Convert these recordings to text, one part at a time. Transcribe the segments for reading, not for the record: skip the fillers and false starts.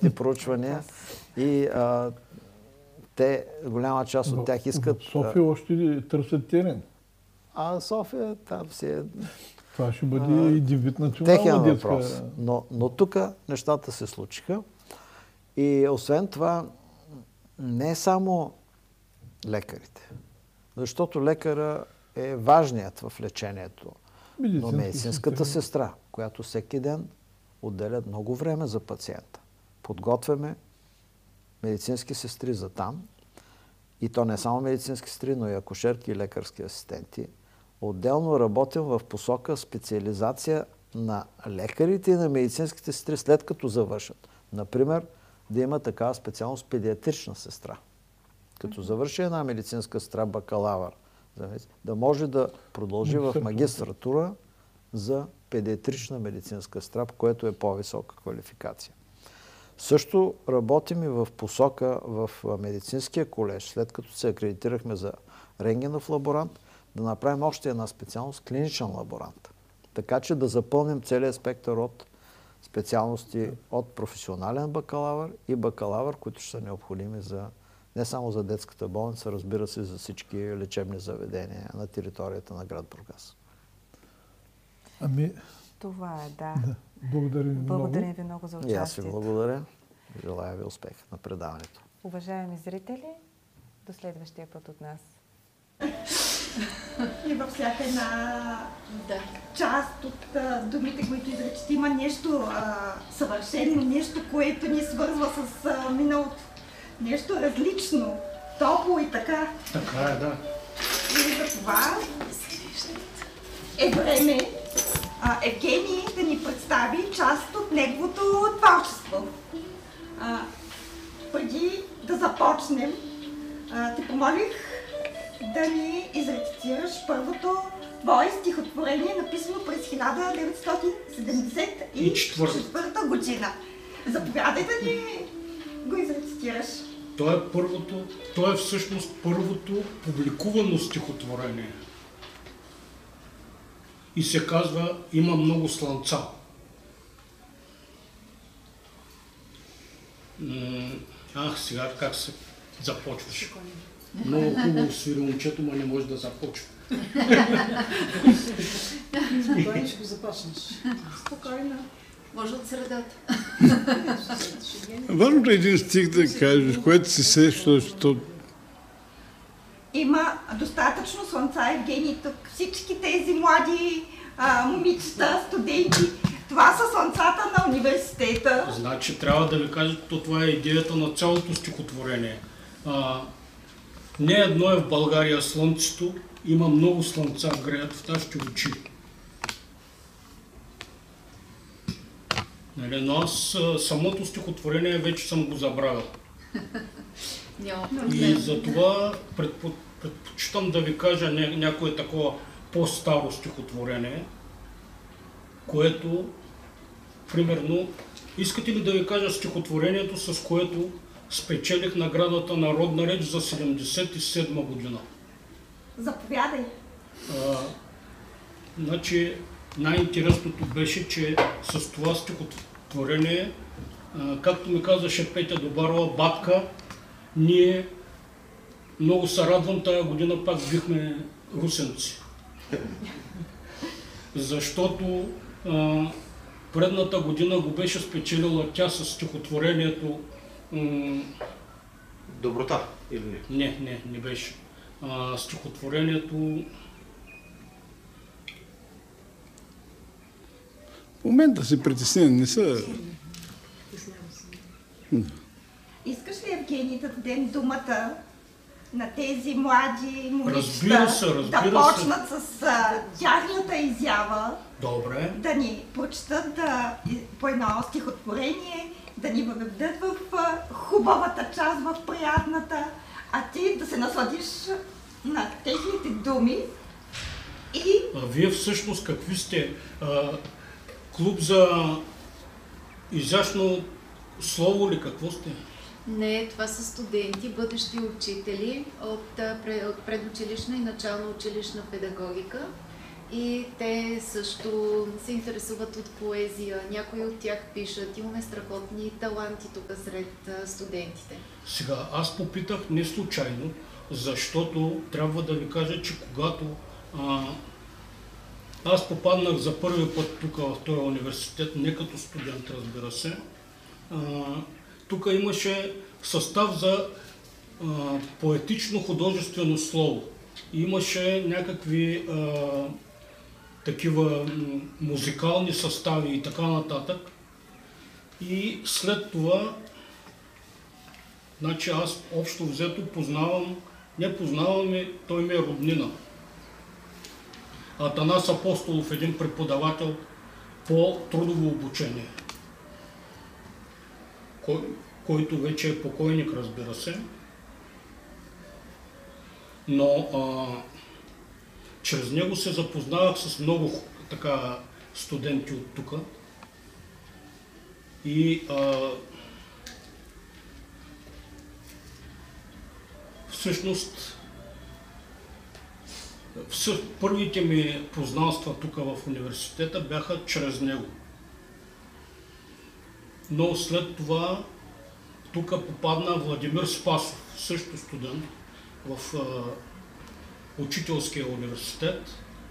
експертни проучвания и те, голяма част от тях искат... В София още търсят терен. София там си е... Това ще бъде един вид национална детска... въпрос. Но тук нещата се случиха. И освен това, не само лекарите. Защото лекара е важният в лечението. Но медицинската сестра, която всеки ден отделя много време за пациента. Подготвяме медицински сестри за там. И то не само медицински сестри, но и акушерки и лекарски асистенти. Отделно работим в посока специализация на лекарите и на медицинските сестри след като завършат. Например, да има такава специалност педиатрична сестра. Като завърши една медицинска сестра бакалавър, да може да продължи в магистратура за педиатрична медицинска сестра, което е по-висока квалификация. Също работим и в посока в медицинския колеж, след като се акредитирахме за рентгенов лаборант, да направим още една специалност клиничен лаборант. Така че да запълним целият спектър от специалности от професионален бакалавър и бакалавър, които ще са необходими за, не само за детската болница, разбира се, за всички лечебни заведения на територията на град Бургас. Това е, да. Благодарим ви много за участието. И аз ви благодаря. Желая ви успех на предаването. Уважаеми зрители, до следващия път от нас. И във всяка една част от думите, които изречете, има нещо съвършено, нещо, което ни свързва с миналото. Нещо различно, топло и така. Така е, да. И за това е време Евгений да ни представи част от неговото творчество. Преди да започнем, те помолих да ни изрецитираш първото твое стихотворение, написано през 1974 година. Заповядай да ни го изрецитираш. То е всъщност първото публикувано стихотворение. И се казва "Има много слънца". Сега как се започваш? Много хубаво свири момчето, но не може да започва. Спокойно ще го започнеш. Спокойно. Може от средата. Важното е един стих да кажеш, което си сеща, защото... Има достатъчно слънца, Евгений, тук. Всички тези млади момичета, студенти, това са слънцата на университета. Значи трябва да ви кажа, това е идеята на цялото стихотворение. Не едно е в България слънцето, има много слънца, греят в нашите очи. Но аз самото стихотворение вече съм го забравил. И затова предпочитам да ви кажа някое такова по-старо стихотворение, което, примерно, искате ли да ви кажа стихотворението, с което спечелих наградата Народна реч за 1977 година? Заповядай. Значи, най-интересното беше, че с това стихотворение, както ми казаше Петя Добарова, батка, ние много се радвам, тая година пак бихме русенци. Защото предната година го беше спечелила тя с стихотворението Доброта или не? Не беше. Стихотворението... В момента си притеснен, не са... Искаш ли, Евгений, да дадем думата на тези млади момичета да почнат с тяхната изява? Добре. Да ни прочетат по едно стихотворение, да ни въведат в хубавата част, в приятната, а ти да се насладиш на техните думи и... Вие всъщност какви сте? Клуб за изящно слово ли? Какво сте? Не, това са студенти, бъдещи учители от предучилищна и начална училищна педагогика. И те също се интересуват от поезия, някои от тях пишат. Имаме страхотни таланти тук сред студентите. Сега, аз попитах не случайно, защото трябва да ви кажа, че когато аз попаднах за първи път тук в този университет, не като студент, разбира се, тук имаше състав за поетично-художествено слово. Имаше някакви такива музикални състави и така нататък. И след това, значи аз общо взето той ми е роднина. Атанас Апостолов, един преподавател по трудово обучение, който вече е покойник, разбира се. Но чрез него се запознавах с много така студенти от тук. И всъщност първите ми познанства тук в университета бяха чрез него. Но след това тук попадна Владимир Спасов, също студент в Учителския университет.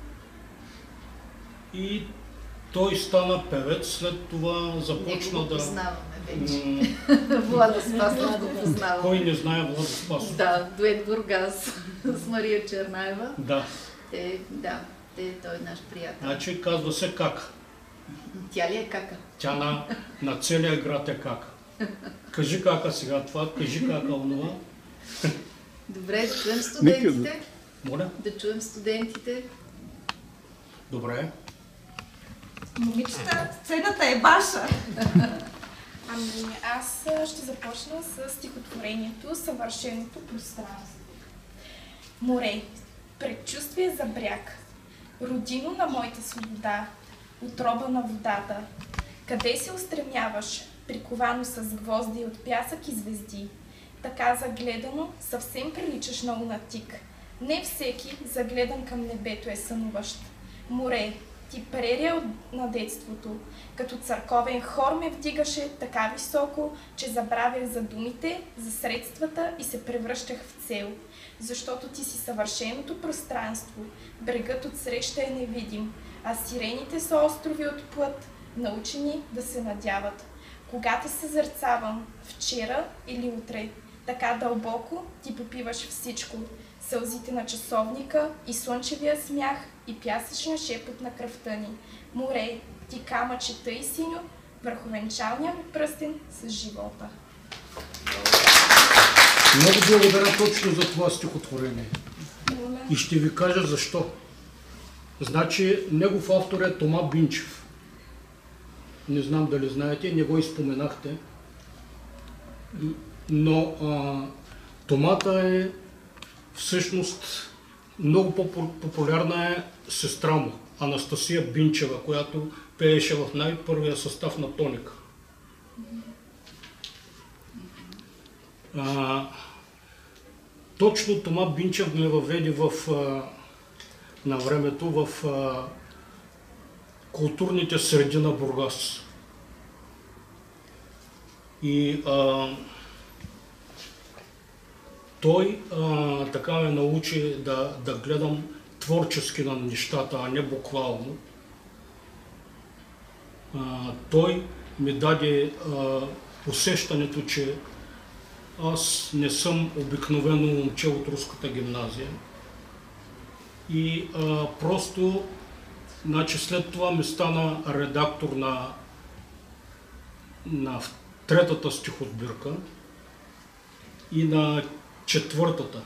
И той стана певец, след това започна да... познаваме вече. Влада Спасов го познава. Кой не знае Влада Спасов? Да, дует Бургас с Мария Чернаева. Да. Той е наш приятел. Значи казва се Кака. Тя ли е Кака? Тя на целия град е Кака. Кажи Кака сега това, кажи Кака онова. Добре, да чуем студентите. Моля? Да чуем студентите. Добре. Момичета, сцената е ваша. Ами, аз ще започна с стихотворението "Съвършеното пространство". Море, предчувствие за бряг, родино на моята свобода, отроба на водата. Къде се устремяваш, приковано с гвозди от пясък и звезди? Така загледано, съвсем приличаш на лунатик. Не всеки, загледан към небето, е сънуващ. Море, ти прерия на детството, като църковен хор ме вдигаше така високо, че забравях за думите, за средствата и се превръщах в цел. Защото ти си съвършеното пространство, брегът отсреща е невидим, а сирените са острови от плът, научени да се надяват. Когато съзерцавам вчера или утре, така дълбоко ти попиваш всичко, сълзите на часовника и слънчевия смях и пясъчния шепот на кръвта ни. Море, ти камъче тъй синьо, върху венчалния ми пръстен с живота. Много благодаря точно за това стихотворение. И ще ви кажа защо. Значи, негов автор е Тома Бинчев. Не знам дали знаете, не го изпоменахте. Но Томата е всъщност много по-популярна е сестра му, Анастасия Бинчева, която пееше в най-първия състав на Тоника. Точно Тома Бинчев ме въведе на времето в културните среди на Бургас. И той така ме научи да гледам творчески на нещата, а не буквално. Той ми даде усещането, че аз не съм обикновено момче от руската гимназия. И просто, значи след това ми стана редактор на третата стихосбирка и на четвъртата.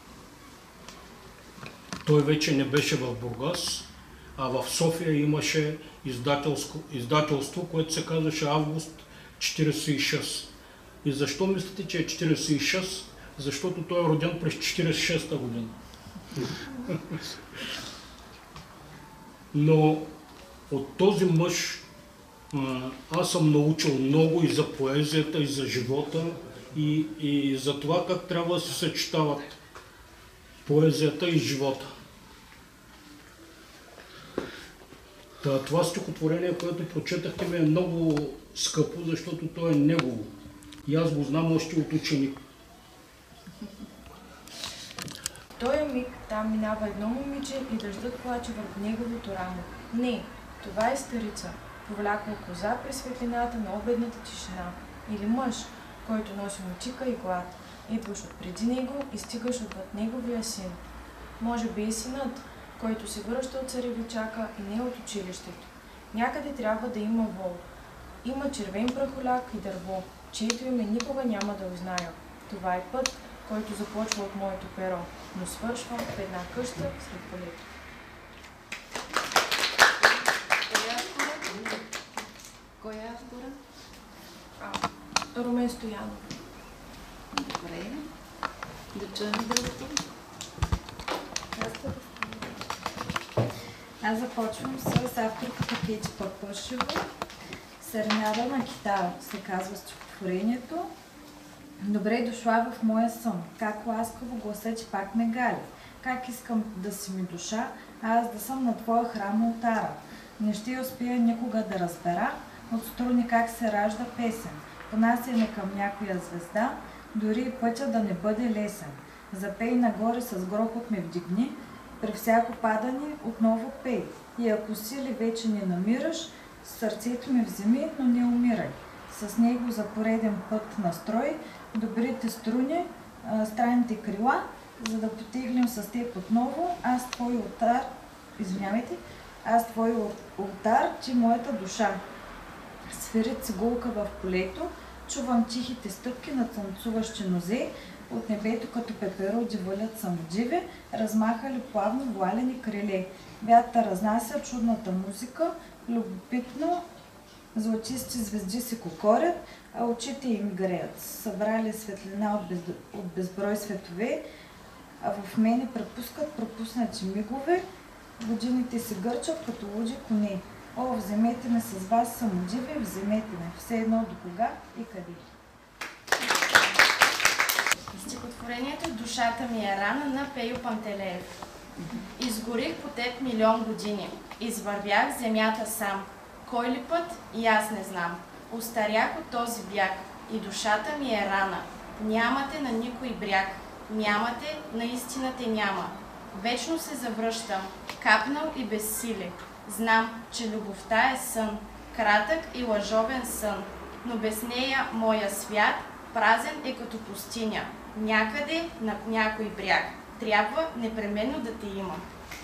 Той вече не беше в Бургас, а в София имаше издателство, което се казваше Август 46. И защо мислите, че е 46? Защото той е роден през 46-та година. Но от този мъж аз съм научил много и за поезията, и за живота, и за това как трябва да се съчетават поезията и живота. Това стихотворение, което прочетахте, ми е много скъпо, защото то е негово. И аз го знам още от ученик. В този миг там минава едно момиче и дъждът плаче върху неговото рамо. Не, това е старица, повлякла коза през светлината на обедната тишина. Или мъж, който носи мутика и глад. Идваш от преди него и стигаш отвъд неговия син. Може би и синът, който се връща от царевичака и не от училището. Някъде трябва да има вол. Има червен прахоляк и дърво, чието име никога няма да узная. Това е път, който започва от моето перо, но свършва в една къща сред полето. Кой е автора? Румен Стоянов. Добре. Да чуем другото. Аз започвам с авторката Пети Папашева. Серенада на китара се казва стихотворението. Добре дошла в моя сън, как ласкаво гласът пак ме гали. Как искам да си ми душа, а аз да съм на твоя храм олтара. Не ще успея никога да разбера от струни как се ражда песен. Понасяне към някоя звезда, дори и пътя да не бъде лесен. Запей нагоре с грохот ме вдигни, при всяко падане отново пей. И ако сили вече не намираш, сърцето ми вземи, но не умирай. С него за пореден път настрой добрите струни, странните крила, за да потегнем с теб отново. Аз твой олтар, аз твой олтар, ти моята душа. Свири цигулка в полето, чувам тихите стъпки на танцуващи нозе, от небето като пеперуди валят самодиви, размахали плавно вуалени криле. Вятър разнася чудната музика, любопитно златисти звезди се кокорят, а очите им греят. Събрали светлина от безброй светове, а в мене препускат пропуснати мигове, годините се гърчат като луди коне. О, вземете ме с вас самодиви, вземете ме, все едно до кога и къде. Стихотворението "Душата ми е рана" на Пейо Пантелеев. Изгорих по теб милион години, извървях земята сам. Кой ли път? И аз не знам. Остарях от този бяг и душата ми е рана. Нямате на никой бряг, нямате, наистина те няма. Вечно се завръщам, капнал и безсиле. Знам, че любовта е сън, кратък и лъжовен сън, но без нея моя свят празен е като пустиня. Някъде на някой бряг. Трябва непременно да те има.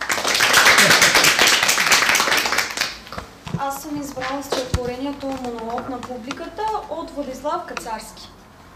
Аз съм избрала стихотворението "Монолог на публиката" от Владислав Кацарски.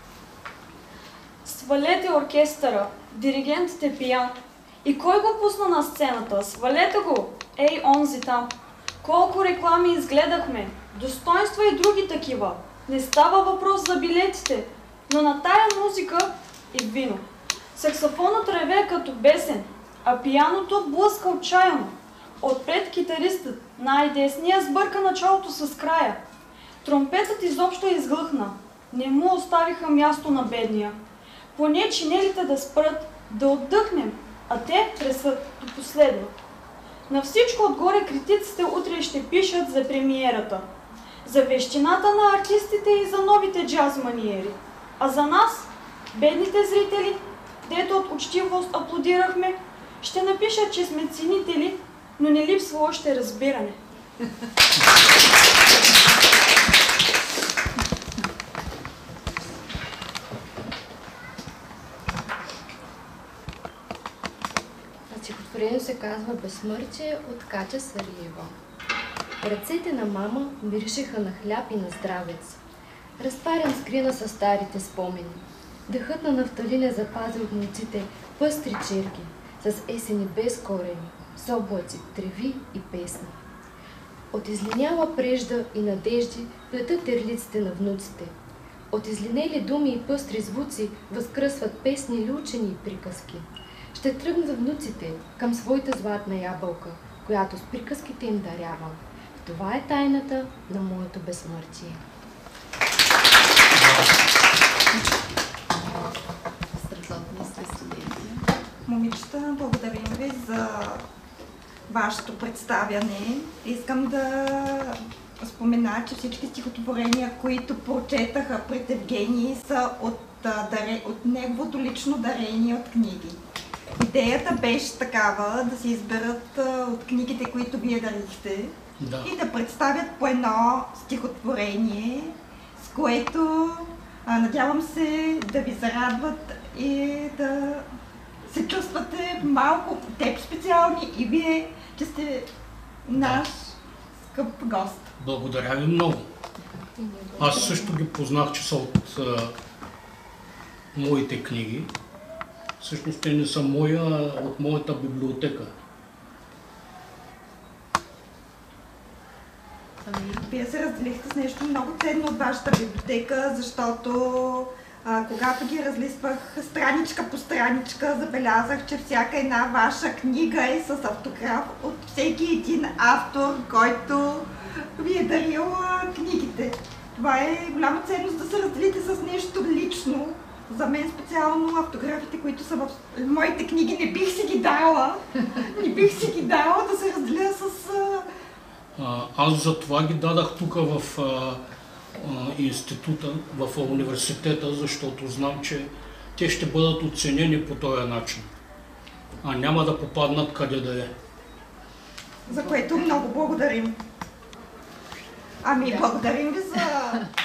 Свалете оркестъра, диригентът е пиян. И кой го пусна на сцената? Свалете го! Ей, онзи там! Колко реклами изгледахме! Достоинства и други такива! Не става въпрос за билетите, но на тая музика и вино. Саксофонът реве като бесен, а пияното блъска отчаяно. Отпред китаристът, най-десния, сбърка началото с края. Тромпетът изобщо изглъхна. Не му оставиха място на бедния. Поне чинелите да спрат, да отдъхнем, а те тресат до последва. На всичко отгоре критиците утре ще пишат за премиерата, за вещината на артистите и за новите джаз маниери. А за нас, бедните зрители, дето от учтивост аплодирахме, ще напишат, че сме ценители, но не липсва още разбиране. Стихотворението се казва "Безсмъртие" от Катя Сариева. Ръцете на мама миришеха на хляб и на здравец. Разпарен скрина са старите спомени. Дъхът на нафталин е запазил от муците пъстри черги, с есени без корени, с облаци, треви и песни. От излиняла прежда и надежди плетат терлиците на внуците. От излинели думи и пъстри звуци възкръсват песни или учени и приказки. Ще тръгнат внуците към своята златна ябълка, която с приказките им дарявам. Това е тайната на моето безсмъртие. Момичета, благодарим ви за вашето представяне. Искам да спомена, че всички стихотворения, които прочетаха пред Евгений, са от неговото лично дарение от книги. Идеята беше такава да се изберат от книгите, които вие дарихте, и да представят по едно стихотворение, с което надявам се да ви зарадват и да се чувствате малко теб специални и вие, че сте наш скъп гост. Благодаря ви много. Аз също ги познах, че са от моите книги. Всъщност те не са мои, а от моята библиотека. Вие се разделихте с нещо много ценно от вашата библиотека, защото когато ги разлиствах страничка по страничка, забелязах, че всяка една ваша книга е с автограф от всеки един автор, който ви е дарил книгите. Това е голяма ценност да се разделите с нещо лично. За мен специално автографите, които са в моите книги, не бих си ги дала. Не бих си ги дала да се разделя с... Аз за това ги дадах тук в института, в университета, защото знам, че те ще бъдат оценени по този начин, а няма да попаднат къде да е. За което много благодарим. Благодарим ви за